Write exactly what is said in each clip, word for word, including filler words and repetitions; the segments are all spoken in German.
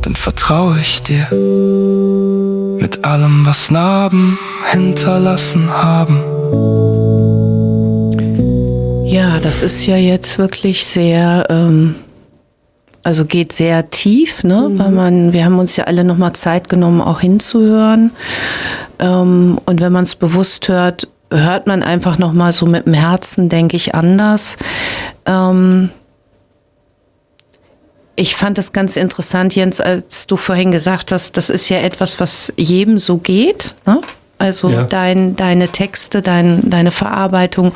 dann vertraue ich dir. Mit allem, was Narben hinterlassen haben. Ja, das ist ja jetzt wirklich sehr, ähm, also geht sehr tief, ne? Mhm. Weil man, wir haben uns ja alle nochmal Zeit genommen, auch hinzuhören. Ähm, und wenn man es bewusst hört, hört man einfach nochmal so mit dem Herzen, denke ich, anders. Ähm, Ich fand das ganz interessant, Jens, als du vorhin gesagt hast, das ist ja etwas, was jedem so geht, ne? Also ja. dein, deine Texte, dein, deine Verarbeitung.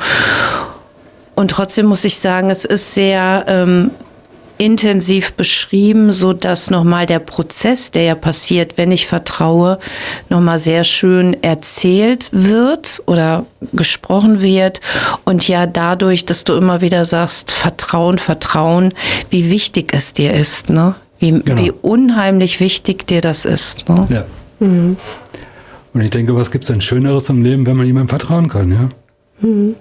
Und trotzdem muss ich sagen, es ist sehr ähm, intensiv beschrieben, so dass nochmal der Prozess, der ja passiert, wenn ich vertraue, nochmal sehr schön erzählt wird oder gesprochen wird. Und ja, dadurch, dass du immer wieder sagst, Vertrauen, Vertrauen, wie wichtig es dir ist, ne? Wie, genau. wie unheimlich wichtig dir das ist, ne? Ja. Mhm. Und ich denke, was gibt es denn Schöneres im Leben, wenn man jemandem vertrauen kann, ja? Mhm.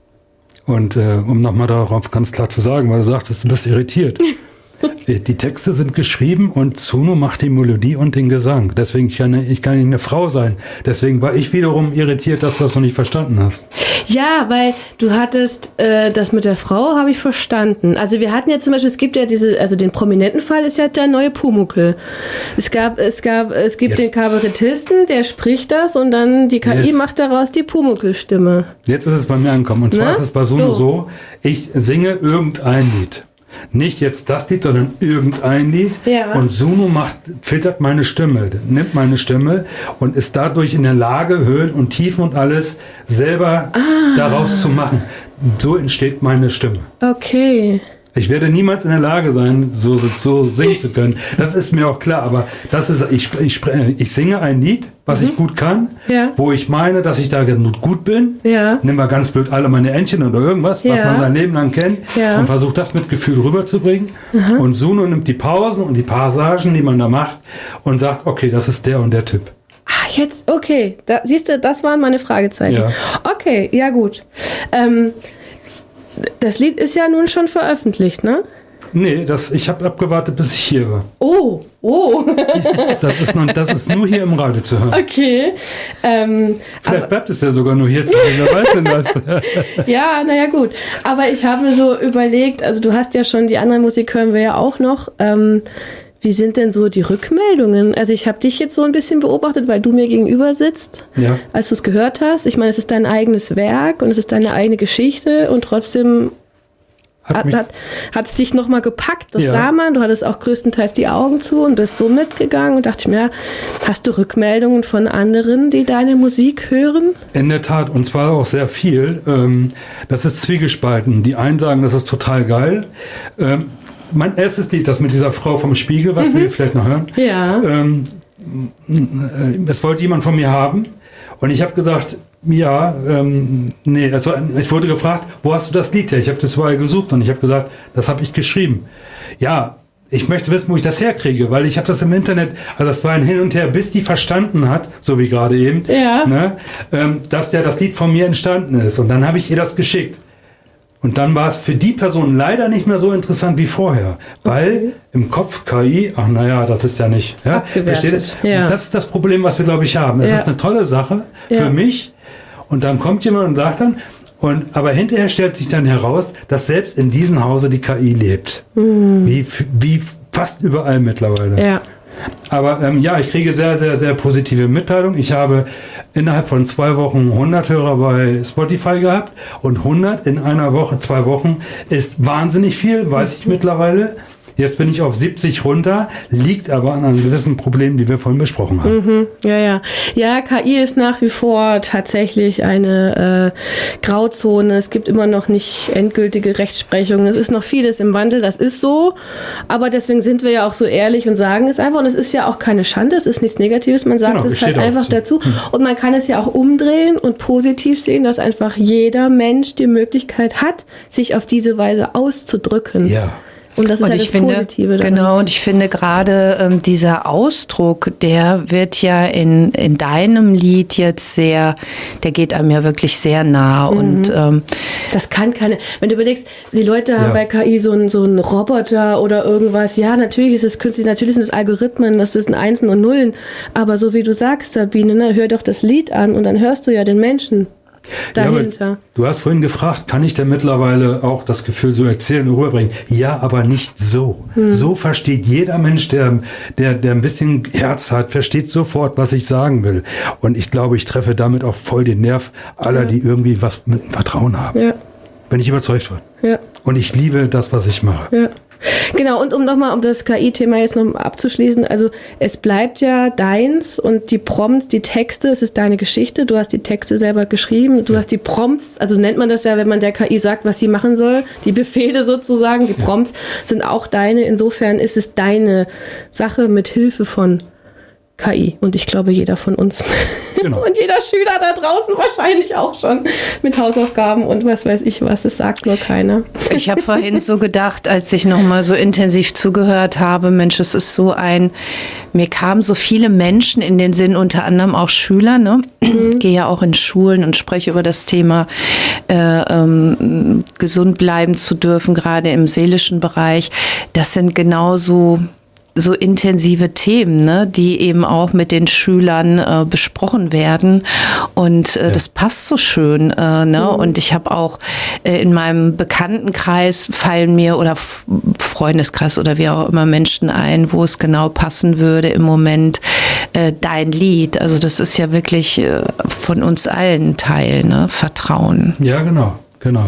Und äh, um nochmal darauf ganz klar zu sagen, weil du sagtest, du bist irritiert. Die Texte sind geschrieben und Zuno macht die Melodie und den Gesang. Deswegen ich kann ich kann nicht eine Frau sein. Deswegen war ich wiederum irritiert, dass du das noch nicht verstanden hast. Ja, weil du hattest äh, das mit der Frau, habe ich verstanden. Also wir hatten ja zum Beispiel, es gibt ja diese, also den prominenten Fall ist ja der neue Pumuckl. Es gab, es gab, es gibt Jetzt. den Kabarettisten, der spricht das und dann die K I Jetzt. macht daraus die Pumuckl-Stimme. Jetzt ist es bei mir angekommen. Und zwar Na? ist es bei Zuno so. so, ich singe irgendein Lied. Nicht jetzt das Lied, sondern irgendein Lied. Ja. Und Zuno macht, filtert meine Stimme, nimmt meine Stimme und ist dadurch in der Lage, Höhen und Tiefen und alles selber ah. daraus zu machen. So entsteht meine Stimme. Okay. Ich werde niemals in der Lage sein, so, so singen zu können. Das ist mir auch klar. Aber das ist, ich, ich, ich singe ein Lied, was mhm. ich gut kann, ja. wo ich meine, dass ich da gut bin. Ja. Nimm mal ganz blöd alle meine Entchen oder irgendwas, ja. was man sein Leben lang kennt, ja. und versucht das mit Gefühl rüberzubringen. Mhm. Und Zuno nimmt die Pausen und die Passagen, die man da macht, und sagt, okay, das ist der und der Typ. Ah, jetzt, okay. Da, siehst du, das waren meine Fragezeichen. Ja. Okay, ja gut. Ähm, Das Lied ist ja nun schon veröffentlicht, ne? Nee, das, ich habe abgewartet, bis ich hier war. Oh, oh. Das ist, noch, das ist nur hier im Radio zu hören. Okay. Ähm, Vielleicht aber, bleibt es ja sogar nur hier zu hören, wer weiß denn das? Ja, naja gut. Aber ich habe mir so überlegt, also du hast ja schon, die andere Musik hören wir ja auch noch, ähm, wie sind denn so die Rückmeldungen? Also ich habe dich jetzt so ein bisschen beobachtet, weil du mir gegenüber sitzt, ja. als du es gehört hast. Ich meine, es ist dein eigenes Werk und es ist deine eigene Geschichte und trotzdem hat es hat, hat, dich nochmal gepackt. Das ja. sah man. Du hattest auch größtenteils die Augen zu und bist so mitgegangen und dachte ich mir, hast du Rückmeldungen von anderen, die deine Musik hören? In der Tat, und zwar auch sehr viel. Das ist zwiegespalten. Die einen sagen, das ist total geil. Mein erstes Lied, das mit dieser Frau vom Spiegel, was mhm. wir vielleicht noch hören, ja. ähm, es wollte jemand von mir haben und ich habe gesagt, ja, ähm, nee, das war, ich wurde gefragt, wo hast du das Lied her? Ich habe das überall gesucht und ich habe gesagt, das habe ich geschrieben. Ja, ich möchte wissen, wo ich das herkriege, weil ich habe das im Internet, also das war ein Hin und Her, bis die verstanden hat, so wie gerade eben, ja. ne, ähm, dass ja das Lied von mir entstanden ist und dann habe ich ihr das geschickt. Und dann war es für die Person leider nicht mehr so interessant wie vorher, weil okay. im Kopf K I, ach naja, das ist ja nicht. Ja, versteht? Ja. Das ist das Problem, was wir, glaube ich, haben. Es ja. ist eine tolle Sache für ja. mich und dann kommt jemand und sagt dann, und, aber hinterher stellt sich dann heraus, dass selbst in diesem Hause die K I lebt. Mhm. Wie, wie fast überall mittlerweile. Ja. Aber ähm, ja, ich kriege sehr, sehr, sehr positive Mitteilungen. Ich habe innerhalb von zwei Wochen hundert Hörer bei Spotify gehabt und hundert in einer Woche, zwei Wochen ist wahnsinnig viel, weiß ich mittlerweile. Jetzt bin ich auf siebzig runter, liegt aber an einem gewissen Problem, die wir vorhin besprochen haben. Mhm, ja, ja. Ja, K I ist nach wie vor tatsächlich eine äh, Grauzone. Es gibt immer noch nicht endgültige Rechtsprechung. Es ist noch vieles im Wandel, das ist so. Aber deswegen sind wir ja auch so ehrlich und sagen es einfach. Und es ist ja auch keine Schande, es ist nichts Negatives. Man sagt genau, es halt einfach dazu. Hm. Und man kann es ja auch umdrehen und positiv sehen, dass einfach jeder Mensch die Möglichkeit hat, sich auf diese Weise auszudrücken. Ja. Und das ist und ja das finde, Positive daran. Genau, und ich finde gerade ähm, dieser Ausdruck, der wird ja in, in deinem Lied jetzt sehr, der geht einem ja wirklich sehr nah. Mhm. Und ähm, das kann keine, wenn du überlegst, die Leute haben ja. bei K I so einen so einen Roboter oder irgendwas, ja, natürlich ist es künstlich, natürlich sind es Algorithmen, das sind Einsen und Nullen, aber so wie du sagst, Sabine, ne, hör doch das Lied an und dann hörst du ja den Menschen dahinter. Ja, du hast vorhin gefragt, kann ich denn mittlerweile auch das Gefühl so erzählen und rüberbringen? Ja, aber nicht so. Hm. So versteht jeder Mensch, der, der, der ein bisschen Herz hat, versteht sofort, was ich sagen will. Und ich glaube, ich treffe damit auch voll den Nerv aller, ja. die irgendwie was mit dem Vertrauen haben. Ja. Bin ich überzeugt von. Ja. Und ich liebe das, was ich mache. Ja. Genau, und um nochmal, um das K I-Thema jetzt noch abzuschließen, also es bleibt ja deins und die Prompts, die Texte, es ist deine Geschichte, du hast die Texte selber geschrieben, du ja. hast die Prompts, also nennt man das ja, wenn man der K I sagt, was sie machen soll, die Befehle sozusagen, die Prompts ja. sind auch deine, insofern ist es deine Sache mit Hilfe von K I und ich glaube jeder von uns genau. und jeder Schüler da draußen wahrscheinlich auch schon mit Hausaufgaben und was weiß ich was, es sagt nur keiner. Ich habe vorhin so gedacht, als ich nochmal so intensiv zugehört habe, Mensch, es ist so ein, mir kamen so viele Menschen in den Sinn, unter anderem auch Schüler, ne? Mhm. Ich gehe ja auch in Schulen und spreche über das Thema äh, ähm, gesund bleiben zu dürfen, gerade im seelischen Bereich. Das sind genauso so intensive Themen, ne, die eben auch mit den Schülern äh, besprochen werden und äh, ja. das passt so schön, äh, ne, mhm. und ich habe auch äh, in meinem Bekanntenkreis fallen mir oder F- Freundeskreis oder wie auch immer Menschen ein, wo es genau passen würde im Moment äh, dein Lied, also das ist ja wirklich äh, von uns allen Teil, ne, Vertrauen. Ja, genau, genau.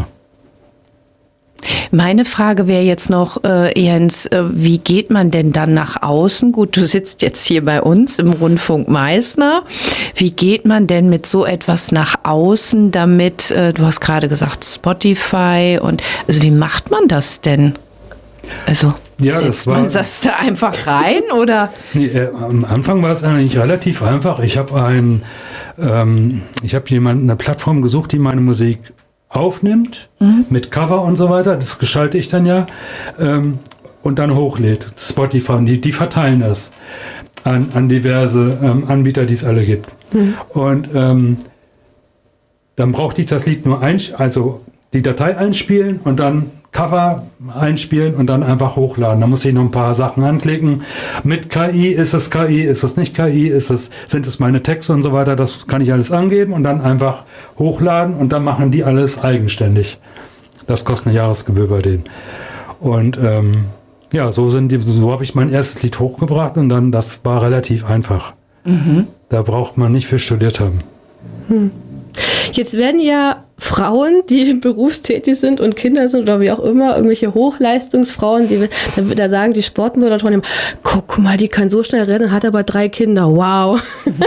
Meine Frage wäre jetzt noch, äh, Jens, äh, wie geht man denn dann nach außen? Gut, du sitzt jetzt hier bei uns im Rundfunk Meißner. Wie geht man denn mit so etwas nach außen, damit, äh, du hast gerade gesagt Spotify und, also wie macht man das denn? Also ja, setzt das war, man das da einfach rein oder? Nee, äh, am Anfang war es eigentlich relativ einfach. Ich habe ein, ähm, ich habe jemanden, eine Plattform gesucht, die meine Musik aufnimmt, mhm. mit Cover und so weiter, das gestalte ich dann ja, ähm, und dann hochlädt. Spotify, und die, die verteilen das an, an diverse ähm, Anbieter, die es alle gibt. Mhm. Und ähm, dann brauchte ich das Lied nur ein, also die Datei einspielen und dann Cover einspielen und dann einfach hochladen. Da muss ich noch ein paar Sachen anklicken. Mit K I, ist es K I, ist es nicht K I, ist es, sind es meine Texte und so weiter. Das kann ich alles angeben und dann einfach hochladen und dann machen die alles eigenständig. Das kostet eine Jahresgebühr bei denen. Und ähm, ja, so sind die, so habe ich mein erstes Lied hochgebracht und dann, das war relativ einfach. Mhm. Da braucht man nicht viel studiert haben. Hm. Jetzt werden ja Frauen, die berufstätig sind und Kinder sind oder wie auch immer, irgendwelche Hochleistungsfrauen, die, da, da sagen die Sportmoderatoren immer, guck mal, die kann so schnell rennen, hat aber drei Kinder, wow.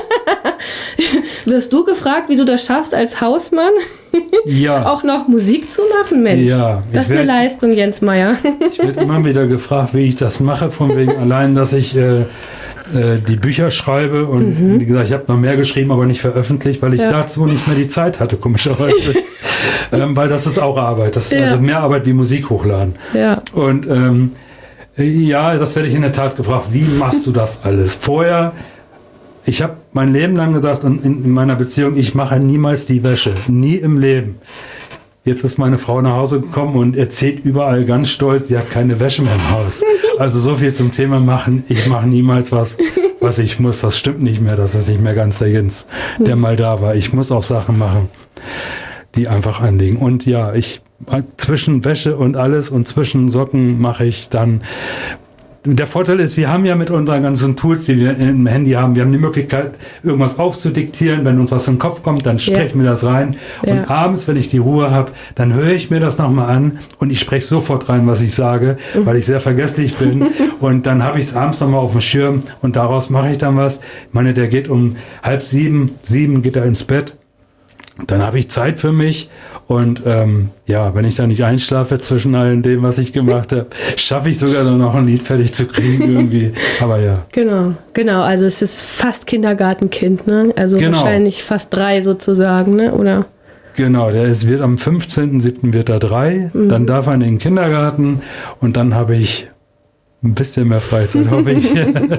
Wirst du gefragt, wie du das schaffst als Hausmann? Ja. Auch noch Musik zu machen, Mensch. Ja, das ist werd, eine Leistung, Jens Meyer. Ich werde immer wieder gefragt, wie ich das mache, von wegen allein, dass ich äh, die Bücher schreibe und mhm. wie gesagt, ich habe noch mehr geschrieben, aber nicht veröffentlicht, weil ich ja. dazu nicht mehr die Zeit hatte, komischerweise. ähm, weil das ist auch Arbeit. Das ist ja. also mehr Arbeit wie Musik hochladen. Ja. Und ähm, ja, das werde ich in der Tat gefragt, wie machst du das alles? Vorher, ich habe mein Leben lang gesagt, in, in meiner Beziehung, ich mache niemals die Wäsche. Nie im Leben. Jetzt ist meine Frau nach Hause gekommen und erzählt überall ganz stolz, sie hat keine Wäsche mehr im Haus. Also so viel zum Thema machen. Ich mache niemals was, was ich muss. Das stimmt nicht mehr. Das ist nicht mehr ganz der Jens, der mal da war. Ich muss auch Sachen machen, die einfach anliegen. Und ja, ich zwischen Wäsche und alles und zwischen Socken mache ich dann. Der Vorteil ist, wir haben ja mit unseren ganzen Tools, die wir im Handy haben, wir haben die Möglichkeit, irgendwas aufzudiktieren. Wenn uns was in den Kopf kommt, dann sprechen ja. wir das rein. Ja. Und abends, wenn ich die Ruhe habe, dann höre ich mir das nochmal an und ich spreche sofort rein, was ich sage, mhm. weil ich sehr vergesslich bin. Und dann habe ich es abends nochmal auf dem Schirm und daraus mache ich dann was. Ich meine, der geht um halb sieben, sieben geht er ins Bett. Dann habe ich Zeit für mich und ähm, ja, wenn ich da nicht einschlafe zwischen all dem, was ich gemacht habe, schaffe ich sogar noch ein Lied fertig zu kriegen irgendwie, aber ja. Genau, genau, also es ist fast Kindergartenkind, ne? Also genau. Wahrscheinlich fast drei sozusagen, ne? Oder? Genau, der ist, wird am fünfzehnten siebten wird er drei, mhm. dann darf er in den Kindergarten und dann habe ich ein bisschen mehr Freizeit, hoffe ich.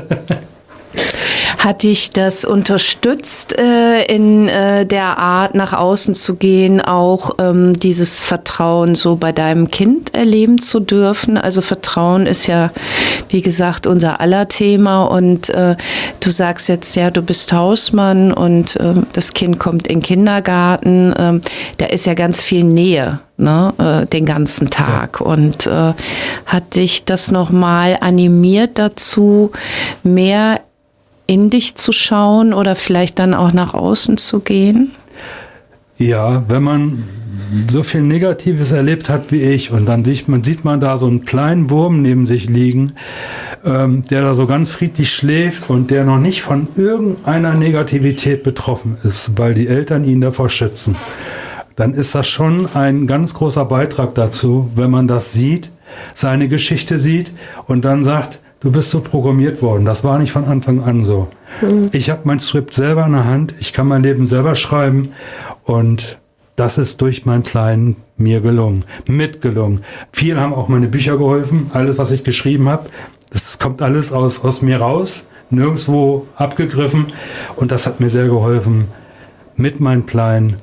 Hat dich das unterstützt, äh, in äh, der Art nach außen zu gehen, auch ähm, dieses Vertrauen so bei deinem Kind erleben zu dürfen? Also Vertrauen ist ja, wie gesagt, unser aller Thema und äh, du sagst jetzt, ja, du bist Hausmann und äh, das Kind kommt in den Kindergarten. Äh, da ist ja ganz viel Nähe. Ne, äh, den ganzen Tag. Ja. Und äh, hat dich das nochmal animiert dazu, mehr in dich zu schauen oder vielleicht dann auch nach außen zu gehen? Ja, wenn man so viel Negatives erlebt hat wie ich und dann sieht man, sieht man da so einen kleinen Wurm neben sich liegen, ähm, der da so ganz friedlich schläft und der noch nicht von irgendeiner Negativität betroffen ist, weil die Eltern ihn davor schützen. Dann ist das schon ein ganz großer Beitrag dazu, wenn man das sieht, seine Geschichte sieht und dann sagt, du bist so programmiert worden. Das war nicht von Anfang an so. Mhm. Ich habe mein Skript selber in der Hand, ich kann mein Leben selber schreiben und das ist durch meinen Kleinen mir gelungen, mitgelungen. Viel haben auch meine Bücher geholfen, alles, was ich geschrieben habe, das kommt alles aus, aus mir raus, nirgendwo abgegriffen und das hat mir sehr geholfen, mit meinen Kleinen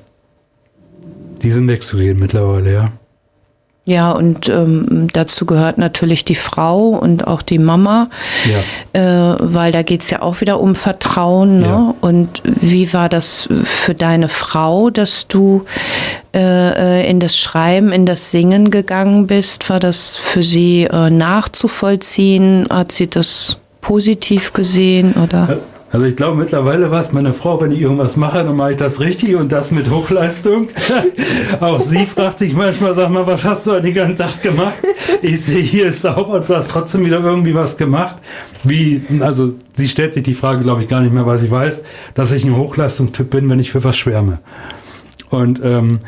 diesen Weg zu gehen mittlerweile, ja. Ja, und ähm, dazu gehört natürlich die Frau und auch die Mama, ja. äh, weil da geht's ja auch wieder um Vertrauen. Ne? Ja. Und wie war das für deine Frau, dass du äh, in das Schreiben, in das Singen gegangen bist? War das für sie äh, nachzuvollziehen? Hat sie das positiv gesehen oder? Also ich glaube mittlerweile war es meine Frau, wenn ich irgendwas mache, dann mache ich das richtig und das mit Hochleistung. Auch sie fragt sich manchmal, sag mal, was hast du den ganzen Tag gemacht? Ich sehe, hier ist sauber, du hast trotzdem wieder irgendwie was gemacht. Wie, also sie stellt sich die Frage, glaube ich, gar nicht mehr, weil sie weiß, dass ich ein Hochleistungstyp bin, wenn ich für was schwärme. Und ähm,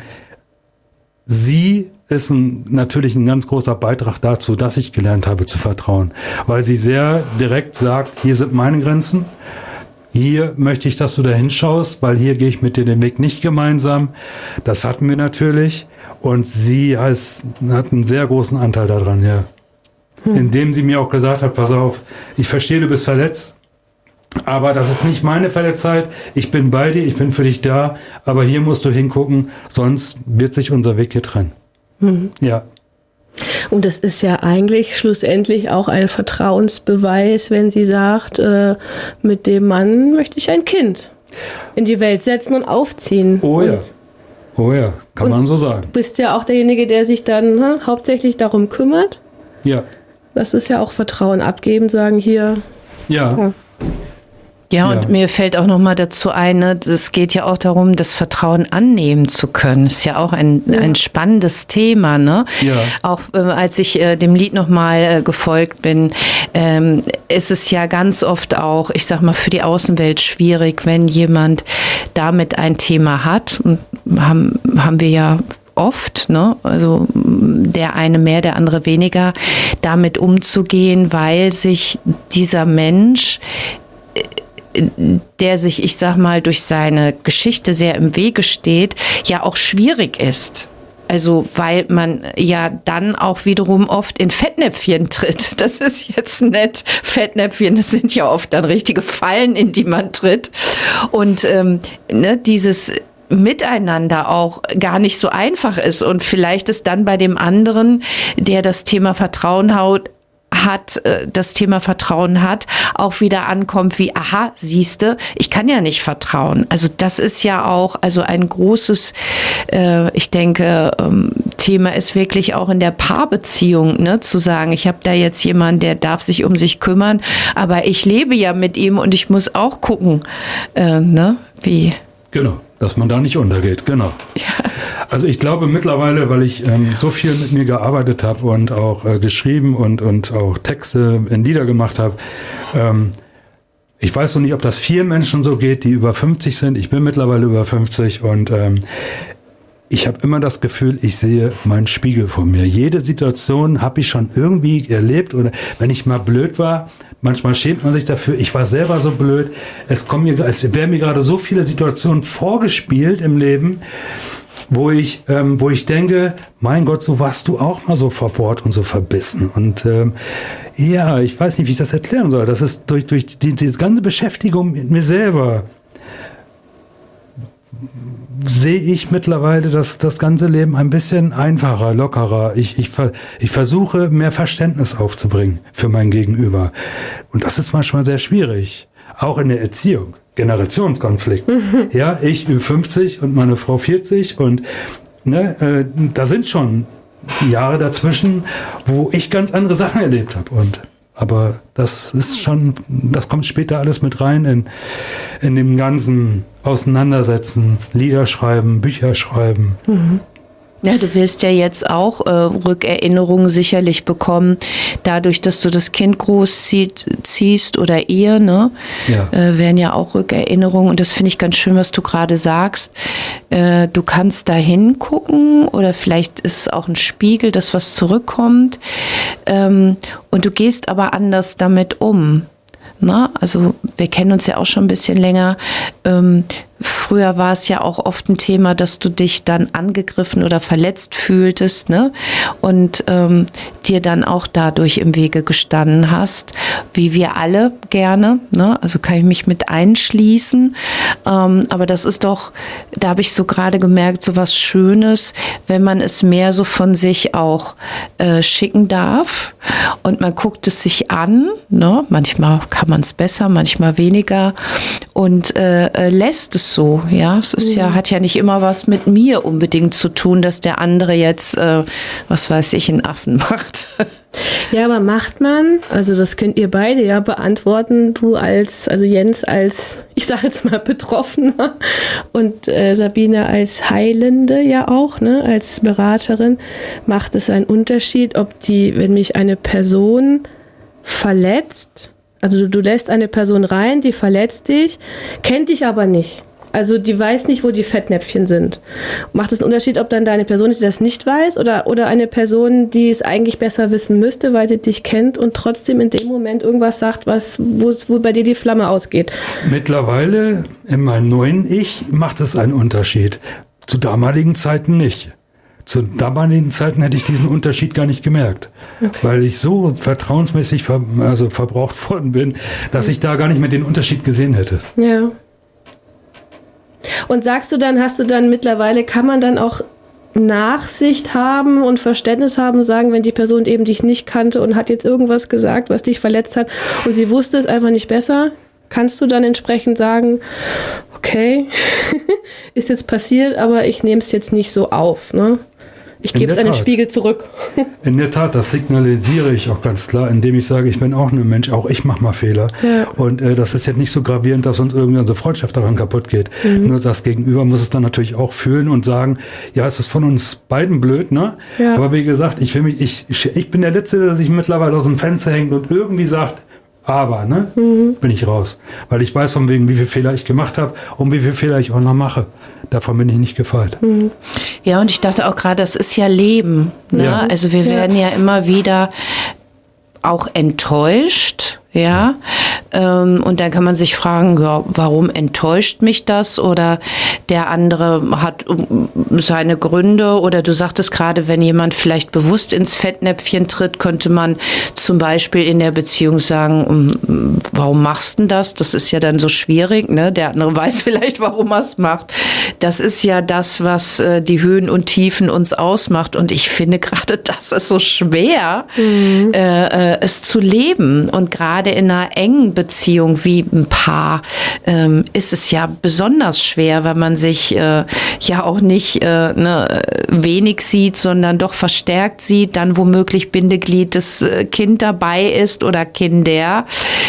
sie ist ein, natürlich ein ganz großer Beitrag dazu, dass ich gelernt habe zu vertrauen. Weil sie sehr direkt sagt, hier sind meine Grenzen. Hier möchte ich, dass du da hinschaust, weil hier gehe ich mit dir den Weg nicht gemeinsam. Das hatten wir natürlich. Und sie heißt, hat einen sehr großen Anteil daran, ja. Hm. Indem sie mir auch gesagt hat, pass auf, ich verstehe, du bist verletzt, aber das ist nicht meine Verletztheit. Ich bin bei dir, ich bin für dich da, aber hier musst du hingucken, sonst wird sich unser Weg hier trennen. Hm. Ja. Und das ist ja eigentlich schlussendlich auch ein Vertrauensbeweis, wenn sie sagt, äh, mit dem Mann möchte ich ein Kind in die Welt setzen und aufziehen. Oh und, ja, oh ja, kann man so sagen. Du bist ja auch derjenige, der sich dann ne, hauptsächlich darum kümmert. Ja. Das ist ja auch Vertrauen abgeben, sagen hier. Ja. ja. Ja, und ja. mir fällt auch noch mal dazu ein, es geht ja auch darum, das Vertrauen annehmen zu können. Ist ja auch ein, ja. ein spannendes Thema, ne? Ja. Auch äh, als ich äh, dem Lied noch mal äh, gefolgt bin, ähm, ist es ja ganz oft auch, ich sag mal, für die Außenwelt schwierig, wenn jemand damit ein Thema hat. Und haben, haben wir ja oft, ne? Also der eine mehr, der andere weniger, damit umzugehen, weil sich dieser Mensch, der sich, ich sag mal, durch seine Geschichte sehr im Wege steht, ja auch schwierig ist. Also weil man ja dann auch wiederum oft in Fettnäpfchen tritt. Das ist jetzt nett. Fettnäpfchen, das sind ja oft dann richtige Fallen, in die man tritt. Und ähm, ne, dieses Miteinander auch gar nicht so einfach ist. Und vielleicht ist dann bei dem anderen, der das Thema Vertrauen haut, hat, das Thema Vertrauen hat, auch wieder ankommt wie, aha, siehste, ich kann ja nicht vertrauen. Also das ist ja auch, also ein großes, äh, ich denke, ähm, Thema ist wirklich auch in der Paarbeziehung, ne, zu sagen, ich habe da jetzt jemanden, der darf sich um sich kümmern, aber ich lebe ja mit ihm und ich muss auch gucken, äh, ne, wie. Genau, dass man da nicht untergeht, genau. Ja. Also ich glaube mittlerweile, weil ich ähm, so viel mit mir gearbeitet habe und auch äh, geschrieben und, und auch Texte in Lieder gemacht habe, ähm, ich weiß noch nicht, ob das vielen Menschen so geht, die über fünfzig sind. Ich bin mittlerweile über fünfzig und ähm, ich habe immer das Gefühl, ich sehe meinen Spiegel vor mir. Jede Situation habe ich schon irgendwie erlebt oder wenn ich mal blöd war, manchmal schämt man sich dafür, ich war selber so blöd. Es kommen mir, es werden mir gerade so viele Situationen vorgespielt im Leben, wo ich, ähm, wo ich denke, mein Gott, so warst du auch mal so verbohrt und so verbissen. Und ähm, ja, ich weiß nicht, wie ich das erklären soll. Das ist durch, durch die, diese ganze Beschäftigung mit mir selber sehe ich mittlerweile das, das ganze Leben ein bisschen einfacher, lockerer. Ich, ich, ich versuche, mehr Verständnis aufzubringen für mein Gegenüber. Und das ist manchmal sehr schwierig. Auch in der Erziehung. Generationskonflikt. Mhm. Ja, ich Ü fünfzig und meine Frau vierzig und ne, äh, da sind schon Jahre dazwischen, wo ich ganz andere Sachen erlebt habe. Und aber das ist schon, das kommt später alles mit rein in, in dem ganzen Auseinandersetzen, Lieder schreiben, Bücher schreiben. Mhm. Ja, du wirst ja jetzt auch äh, Rückerinnerungen sicherlich bekommen, dadurch, dass du das Kind großziehst oder ihr, ne? Ja. Äh, werden ja auch Rückerinnerungen. Und das finde ich ganz schön, was du gerade sagst. Äh, du kannst da hingucken oder vielleicht ist es auch ein Spiegel, das was zurückkommt. Ähm, und du gehst aber anders damit um. Na, also wir kennen uns ja auch schon ein bisschen länger. Ähm, früher war es ja auch oft ein Thema, dass du dich dann angegriffen oder verletzt fühltest, ne? Und ähm, dir dann auch dadurch im Wege gestanden hast, wie wir alle gerne, ne? Also kann ich mich mit einschließen. Ähm, aber das ist doch, da habe ich so gerade gemerkt, so was Schönes, wenn man es mehr so von sich auch äh, schicken darf. Und man guckt es sich an, ne? Manchmal kann man es besser, manchmal weniger und äh, lässt es so, ja. Es ist ja, hat ja nicht immer was mit mir unbedingt zu tun, dass der andere jetzt, äh, was weiß ich, einen Affen macht. Ja, aber macht man, also das könnt ihr beide ja beantworten, du als, also Jens als, ich sage jetzt mal Betroffener und äh, Sabine als Heilende ja auch, ne, als Beraterin, macht es einen Unterschied, ob die, wenn mich eine Person verletzt, also du, du lässt eine Person rein, die verletzt dich, kennt dich aber nicht. Also die weiß nicht, wo die Fettnäpfchen sind. Macht es einen Unterschied, ob dann deine Person ist, die das nicht weiß oder, oder eine Person, die es eigentlich besser wissen müsste, weil sie dich kennt und trotzdem in dem Moment irgendwas sagt, was, wo, wo bei dir die Flamme ausgeht? Mittlerweile, in meinem neuen Ich, macht es einen Unterschied. Zu damaligen Zeiten nicht. Zu damaligen Zeiten hätte ich diesen Unterschied gar nicht gemerkt, okay. Weil ich so vertrauensmäßig ver, also verbraucht worden bin, dass ich da gar nicht mehr den Unterschied gesehen hätte. Ja. Und sagst du dann, hast du dann mittlerweile, kann man dann auch Nachsicht haben und Verständnis haben und sagen, wenn die Person eben dich nicht kannte und hat jetzt irgendwas gesagt, was dich verletzt hat und sie wusste es einfach nicht besser, kannst du dann entsprechend sagen, okay, ist jetzt passiert, aber ich nehme es jetzt nicht so auf, ne? Ich gebe es an den Spiegel zurück. In der Tat, das signalisiere ich auch ganz klar, indem ich sage, ich bin auch ein Mensch, auch ich mache mal Fehler. Ja. Und äh, das ist jetzt nicht so gravierend, dass uns irgendwann so Freundschaft daran kaputt geht. Mhm. Nur das Gegenüber muss es dann natürlich auch fühlen und sagen, ja, es ist von uns beiden blöd, ne? Ja. Aber wie gesagt, ich will mich, ich, ich bin der Letzte, der sich mittlerweile aus dem Fenster hängt und irgendwie sagt, aber, ne, mhm. bin ich raus. Weil ich weiß von wegen, wie viele Fehler ich gemacht habe und wie viele Fehler ich auch noch mache. Davon bin ich nicht gefeit. Mhm. Ja, und ich dachte auch gerade, das ist ja Leben. Ne? Ja. Also wir ja. werden ja immer wieder auch enttäuscht. Ja, ähm, und dann kann man sich fragen, ja, warum enttäuscht mich das? Oder der andere hat seine Gründe. Oder du sagtest gerade, wenn jemand vielleicht bewusst ins Fettnäpfchen tritt, könnte man zum Beispiel in der Beziehung sagen, warum machst du denn das? Das ist ja dann so schwierig, ne? Der andere weiß vielleicht, warum er es macht. Das ist ja das, was äh, die Höhen und Tiefen uns ausmacht. Und ich finde gerade, das ist so schwer, mhm. äh, äh, es zu leben. Und gerade in einer engen Beziehung wie ein Paar ähm, ist es ja besonders schwer, wenn man sich äh, ja auch nicht äh, ne, wenig sieht, sondern doch verstärkt sieht, dann womöglich Bindeglied das äh, Kind dabei ist oder Kinder.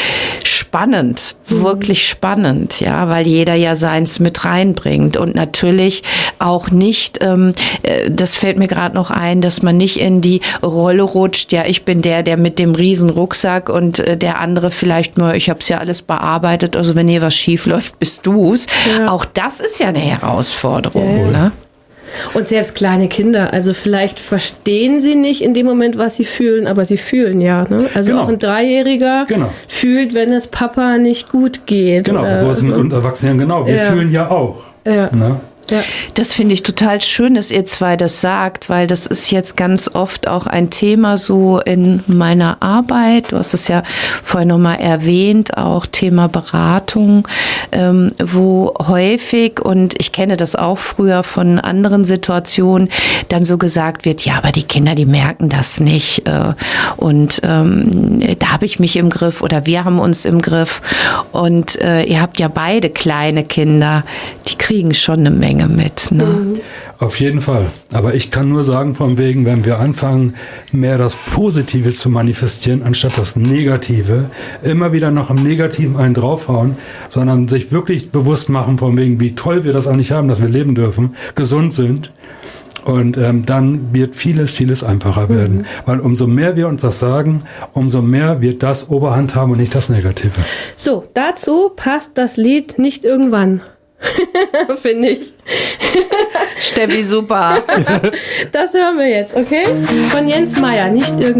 Spannend, mhm. wirklich spannend, ja, weil jeder ja seins mit reinbringt und natürlich auch nicht, ähm, das fällt mir gerade noch ein, dass man nicht in die Rolle rutscht, ja, ich bin der, der mit dem riesen Rucksack und äh, der andere vielleicht nur, ich habe es ja alles bearbeitet, also wenn hier was schief läuft, bist du's. Ja. Auch das ist ja eine Herausforderung, ja. Ne? Und selbst kleine Kinder, also vielleicht verstehen sie nicht in dem Moment, was sie fühlen, aber sie fühlen ja. Ne? Also genau. Auch ein Dreijähriger genau. fühlt, wenn es Papa nicht gut geht. Genau, oder, so ist es mit uns Erwachsenen genau. Wir ja. fühlen ja auch. Ja. Ne? Ja. Das finde ich total schön, dass ihr zwei das sagt, weil das ist jetzt ganz oft auch ein Thema so in meiner Arbeit. Du hast es ja vorhin nochmal erwähnt, auch Thema Beratung, ähm, wo häufig, und ich kenne das auch früher von anderen Situationen, dann so gesagt wird, ja, aber die Kinder, die merken das nicht. Äh, und ähm, da habe ich mich im Griff oder wir haben uns im Griff. Und äh, ihr habt ja beide kleine Kinder, die kriegen schon eine Menge mit. Ne? Mhm. Auf jeden Fall. Aber ich kann nur sagen, von wegen, wenn wir anfangen, mehr das Positive zu manifestieren, anstatt das Negative, immer wieder noch im Negativen einen draufhauen, sondern sich wirklich bewusst machen, von wegen, wie toll wir das eigentlich haben, dass wir leben dürfen, gesund sind. Und ähm, dann wird vieles, vieles einfacher werden. Mhm. Weil umso mehr wir uns das sagen, umso mehr wird das Oberhand haben und nicht das Negative. So, dazu passt das Lied Nicht irgendwann. Finde ich. Steffi, super. Das hören wir jetzt, okay? Von Jens Meyer, Nicht irgendwann.